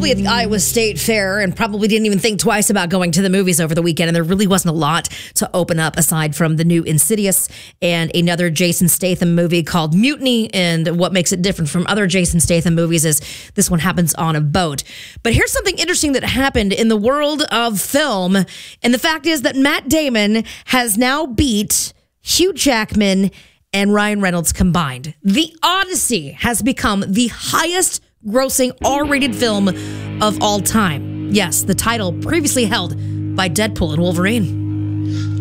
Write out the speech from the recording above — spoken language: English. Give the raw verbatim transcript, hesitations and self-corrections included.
probably at the Iowa State Fair and probably didn't even think twice about going to the movies over the weekend. And there really wasn't a lot to open up aside from the new Insidious and another Jason Statham movie called Mutiny. And what makes it different from other Jason Statham movies is this one happens on a boat. But here's something interesting that happened in the world of film. And the fact is that Matt Damon has now beat Hugh Jackman and Ryan Reynolds combined. The Odyssey has become the highest grossing R-rated film of all time. Yes, the title previously held by Deadpool and Wolverine.